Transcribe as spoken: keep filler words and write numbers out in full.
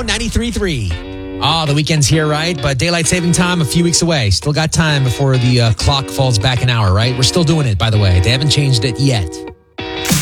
now, ninety-three point three. Oh, the weekend's here, right? But daylight saving time a few weeks away. Still got time before the uh, clock falls back an hour, right? We're still doing it, by the way. They haven't changed it yet.